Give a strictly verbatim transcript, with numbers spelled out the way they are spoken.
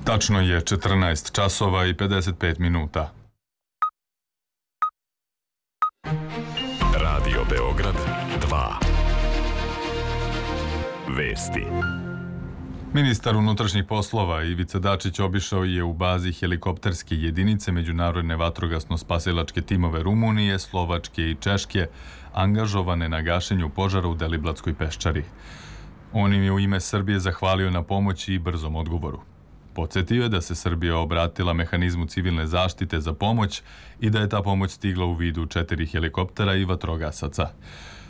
Tačno je četrnaest časova i pedeset pet minuta. Radio Beograd dva. Vesti. Ministar unutrašnjih poslova Ivica Dačić obišao je u bazi helikopterske jedinice Međunarodne vatrogasno-spasilačke timove Rumunije, Slovačke i Češke, angažovane na gašenju požara u Deliblatskoj peščari. On im je u ime Srbije zahvalio na pomoći i brzom odgovoru. Podsjetio je da se Srbija obratila mehanizmu civilne zaštite za pomoć i da je ta pomoć stigla u vidu četiri helikoptera i vatrogasaca.